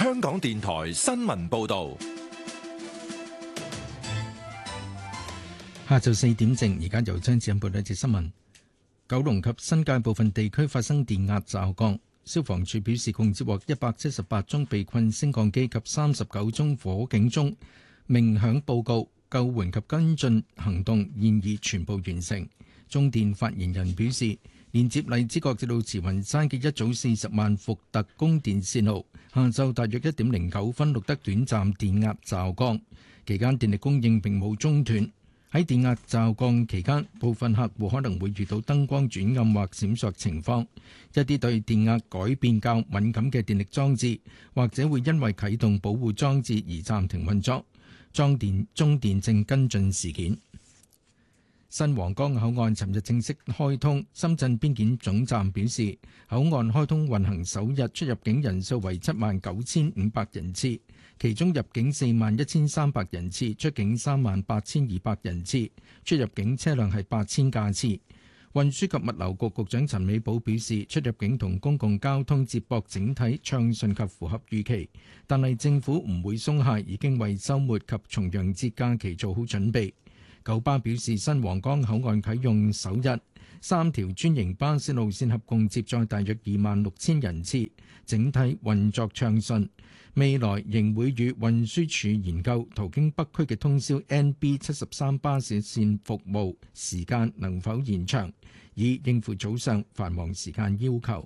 香港電台新聞報道。 下晝4點正，而家由張子欣報道一節新聞。九龍及新界部分地區發生電壓驟降，消防處表示共接獲178宗被困升降機及39宗火警鐘鳴響報告，救援及跟進行動現已全部完成。中電發言人表示，連接荔枝角至到慈雲山嘅一組40萬伏特供電線路，下晝大約1點09分錄得短暫電壓驟降，期間電力供應並冇中斷。喺電壓驟降期間，部分客戶可能會遇到燈光轉暗或閃爍情況，一啲對電壓改變較敏感嘅電力裝置，或者會因為啟動保護裝置而暫停運作。中電正跟進事件。新皇崗口岸尋日正式開通，深圳邊檢總站表示，口岸開通運行首日出入境人數為79,500人次，其中入境41,300人次，出境38,200人次，出入境車輛係8000架次。運輸及物流局局長陳美寶表示，出入境同公共交通接駁整體暢順及符合預期，但係政府唔會鬆懈，已經為週末及重陽節假期做好準備。九巴表示，新皇崗口岸啟用首日，3條專營巴士路線合共接載大約26,000人次，整體運作暢順。未來仍會與運輸署研究途經北區嘅通宵 NB73 巴士線服務時間能否延長，以應付早上繁忙時間要求。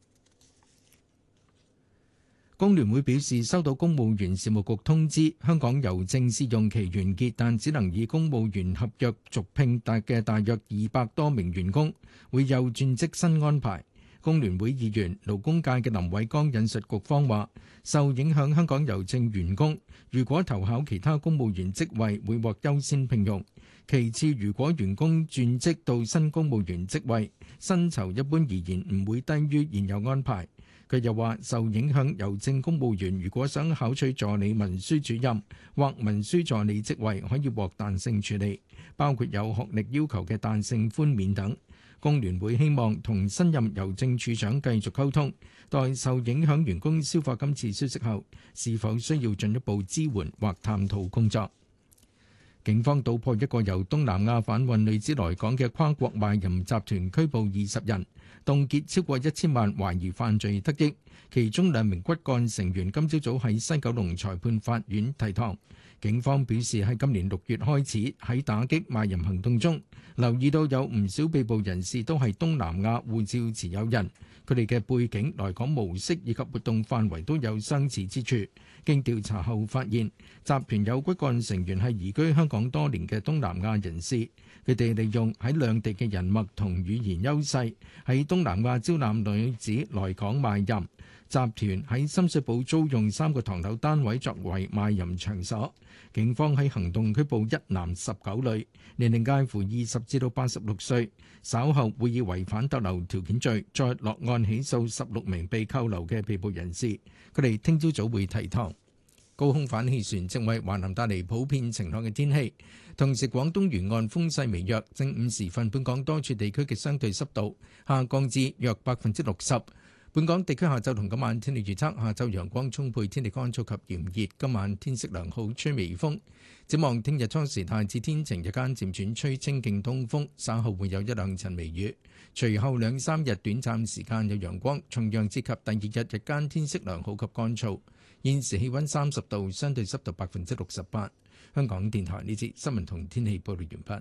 工聯會表示，收到公務員事務局通知，香港郵政試用期完結，但只能以公務員合約續聘大約200多名員工，會有轉職新安排。工聯會議員勞工界嘅林偉江引述局方話，受影響香港郵政員工如果投考其他公務員職位，會獲優先聘用。其次，如果員工轉職到新公務員職位，薪酬一般而言唔會低於現有安排。佢又話，受影響郵政公務員如果想考取助理文書主任或文書助理職位，可以獲彈性處理，包括有學歷要求嘅彈性寬免等。工聯會希望同新任郵政處長繼續溝通，待受影響員工消化今次消息後，是否需要進一步支援或探討工作。警方搗破一個由東南亞販運女子來港嘅跨國賣淫集團，拘捕20人，凍結超過1000萬，懷疑犯罪得益。其中2名骨幹成員今朝早喺西九龍裁判法院提堂。警方表示，喺今年6月開始喺打擊賣淫行動中，留意到有唔少被捕人士都係東南亞護照持有人，佢哋嘅背景、來港模式以及活動範圍都有相似之處。經調查後發現，集團有骨幹成員係移居香港多年嘅東南亞人士，佢哋利用喺兩地嘅人脈同語言優勢，喺東南亞招攬女子來港賣淫。集團喺深水埗租用3個唐樓單位作為賣淫場所。警方喺行動拘捕1男19女，年齡介乎20至到86歲。稍後會以違反逗留條件罪再落案起訴16名被扣留嘅被捕人士。佢哋聽朝早會提堂。高空反氣旋正為華南帶嚟普遍晴朗嘅天氣，同時廣東沿岸風勢微弱。正午時分，本港多處地區嘅相對濕度下降至約60%。本港地區下晝同今晚天氣預測：下晝陽光充沛，天氣乾燥及炎熱；今晚天色良好，吹微風。展望聽日初時大致天晴，日間漸轉吹清勁東風，稍後會有1兩陣微雨。隨後2、3日短暫時間有陽光，重陽節及第2日日間天色良好及乾燥。現時氣溫30度，相對濕度68%。香港電台呢節新聞同天氣報道完畢。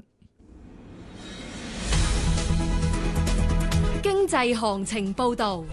經濟行情報道。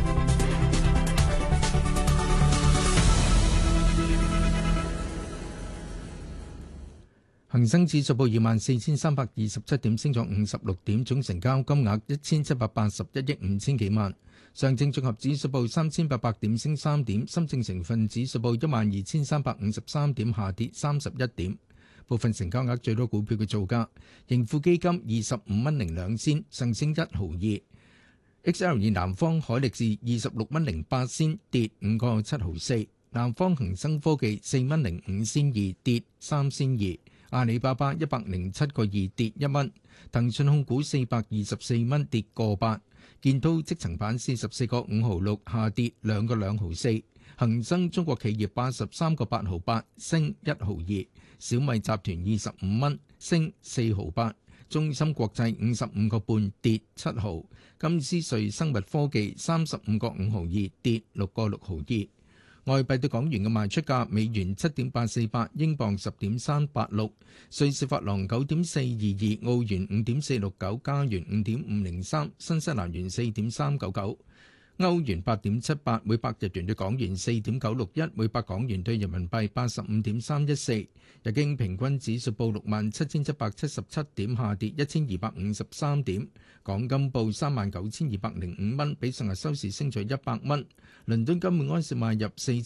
恒生指數報24,327點，升咗56點，總成交金額1781億5千幾萬。上證綜合指數報3800點，升3點。深證成分指數報12,353點，下跌31點。部分成交額最多股票嘅造價：盈富基金25蚊02仙，上升1毫2。XL 南方海力士26蚊08仙，跌5個7毫4。南方恒生科技4蚊05仙2，跌3仙2。阿里巴巴107個2，跌1蚊。騰訊控股424蚊，跌個8。建滔積層板44個5毫6，下跌2個2毫4。 恒生中國企業83個8毫8，升1毫2；小米集團25蚊，升4毫8；中芯國際55個半，跌7毫；金斯瑞生物科技35個5毫2，跌6個6毫2。外幣對港元嘅賣出價：美元7.848，英鎊10.386，瑞士法郎9.422，澳元5.469，加元5.503，新西蘭元4.399。歐元8.78，每百日元對港元4.961，每百港元對人民幣85.314。日經平均指數報67,777點，下跌1253點。港金報39,205蚊，比上日收市升咗100蚊。倫敦金每安士買入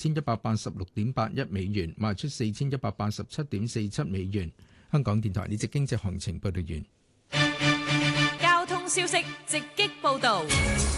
4186.81美元，賣出4187.47美元。香港電台呢節經濟行情報道完。 交通消息直擊報導。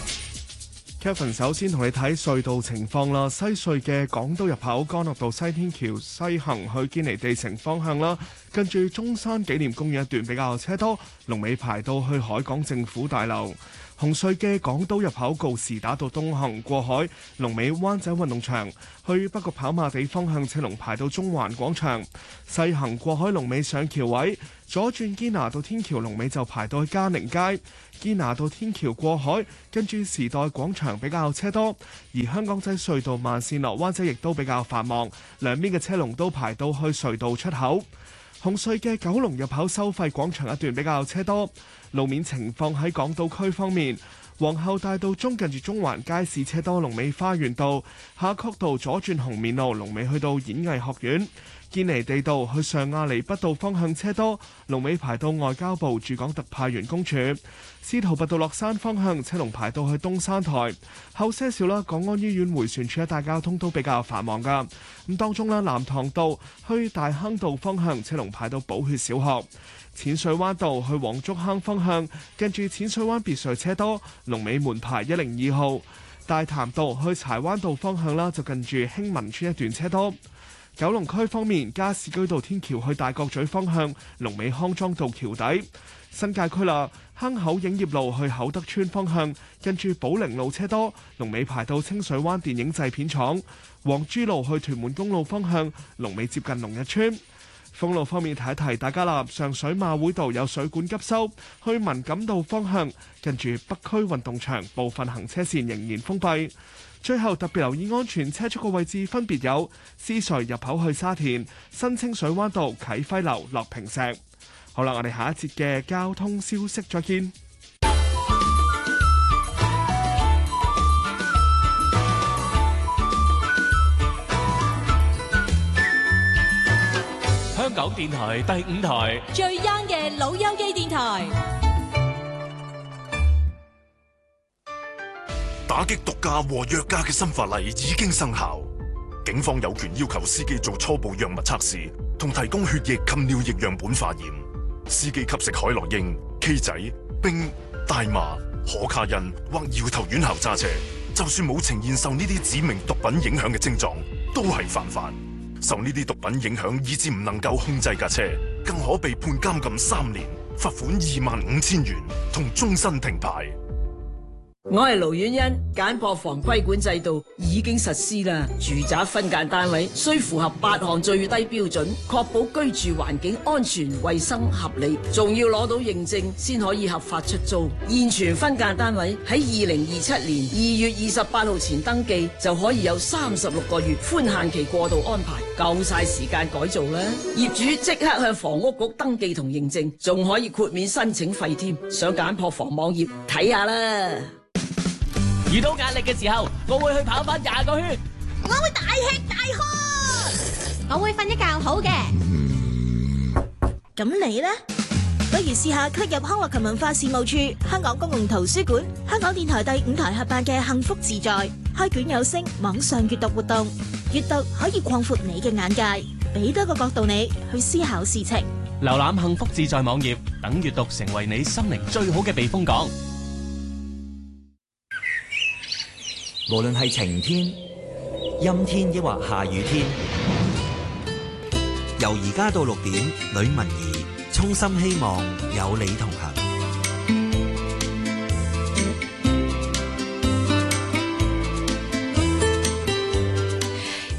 Kevin 首先同你睇隧道情況啦，西隧嘅港島入口干諾道西天橋西行去堅尼地城方向啦，跟住中山紀念公園一段比較車多，龍尾排到去海港政府大樓。紅隧嘅港島入口告士打道東行過海，龍尾灣仔運動場；去北角跑馬地方向車龍排到中環廣場。西行過海龍尾上橋位，左轉堅拿道天橋龍尾就排到去嘉寧街。堅拿道天橋過海，跟住時代廣場比較車多。而香港仔隧道慢線落灣仔亦都比較繁忙，兩邊嘅車龍都排到去隧道出口。紅隧嘅九龍入口收費廣場一段比較車多。路面情況喺港島區方面，皇后大道中近住中環街市車多，龍尾花園道；夏慤道左轉紅棉路，龍尾去到演藝學院；堅尼地道去上亞厘畢道方向車多，龍尾排到外交部駐港特派員公署；司徒拔道落山方向車龍排到去東山台。後些少啦，港安醫院迴旋處一帶交通都比較繁忙噶。咁當中啦，南塘道去大坑道方向車龍排到寶血小學。淺水灣道去黃竹坑方向，近住淺水灣別墅車多，龍尾門牌102號。大潭道去柴灣道方向啦，就近住興民村一段車多。九龍區方面，加士居道天橋去大角咀方向，龍尾康莊道橋底。新界區啦，坑口影業路去厚德村方向，近住寶靈路車多，龍尾排到清水灣電影製片廠。黃珠路去屯門公路方向，龍尾接近龍日村。封路方面提一提大家啦，上水馬會道有水管急修，去文錦道方向近住北區運動場部分行車線仍然封閉。最後特別留意安全車速嘅位置分別有獅隧入口去沙田、新清水灣道啟輝樓落坪石。好啦，我哋下一節嘅交通消息再見。 香港電台第5台最 young 嘅老友記電台， 打擊毒駕和藥駕嘅新法例已經生效，警方有權要求司機做初步藥物測試，同提供血液及尿液樣本化驗。司機吸食海洛因、K 仔、冰、大麻、可卡因或搖頭丸後揸車，就算冇呈現受呢啲指明毒品影響嘅症狀，都係犯法。受呢啲毒品影響以致唔能夠控制架車，更可被判監禁3年、罰款25,000元同終身停牌。 我係盧婉欣，簡樸房規管制度已經實施啦。住宅分間單位需符合8項最低標準，確保居住環境安全、衛生、合理，仲要攞到認證先可以合法出租。現存分間單位喺2027年2月28號前登記，就可以有36個月寬限期過渡安排，夠晒時間改造啦。業主即刻向房屋局登記同認證，仲可以豁免申請費添。上簡樸房網頁睇下啦。 遇到壓力嘅時候，我會去跑翻20個圈。 我會大吃大喝。我會瞓一覺好嘅。咁你呢？不如試下 click 入康樂及文化事務處、香港公共圖書館、香港電台第5台合辦嘅幸福自在開卷有聲網上閱讀活動。閱讀可以擴闊你嘅眼界，俾多個角度你去思考事情。 瀏覽幸福自在網頁，等閱讀成為你心靈最好嘅避風港。 無論係晴天、陰天抑或下雨天，由而家到6點，呂文儀衷心希望有你同行。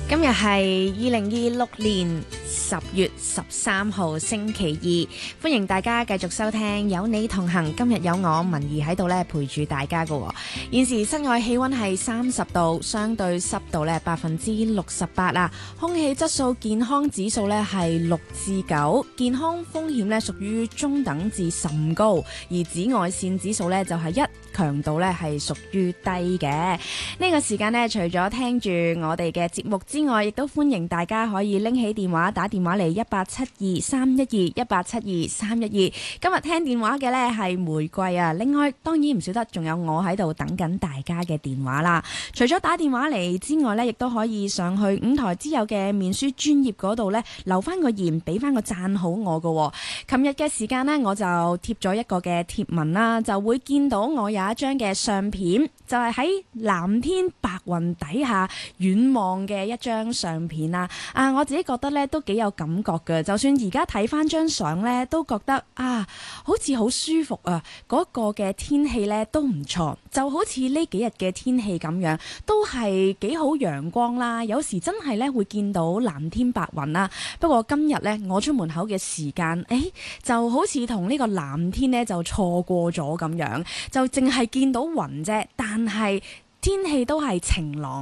今日係2026年10月13號星期二，歡迎大家繼續收聽有你同行。今日有我文儀喺度咧陪住大家㗎。現時室外氣溫係30度，相對濕度咧68%啊。空氣質素健康指數咧係6至9，健康風險咧屬於中等至甚高，而紫外線指數咧就係1，強度咧係屬於低嘅。呢個時間咧，除咗聽住我哋嘅節目之外，亦都歡迎大家可以拎起電話打電話嚟18723121823122。今日聽電話嘅呢係玫瑰啊，另外當然唔少得仲有我喺度等緊大家嘅電話啦。除咗打電話嚟之外呢，亦都可以上去五台之友嘅面書專頁嗰度呢，留翻個言，俾翻個讚好我㗎。琴日嘅時間呢，我就貼咗一個嘅貼文啦，就會見到我有一張嘅相片，就係喺藍天白雲底下遠望嘅一張相片啦。我自己覺得咧都幾有感覺嘅，就算而家睇翻張相咧，都覺得好似好舒服啊！嗰個嘅天氣咧都唔錯，就好似呢幾日嘅天氣咁樣，都係幾好陽光啦。有時真係咧會見到藍天白雲啦。不過今日咧我出門口嘅時間，就好似同呢個藍天咧就錯過咗咁樣，就淨係見到雲啫，但係天氣都係晴朗。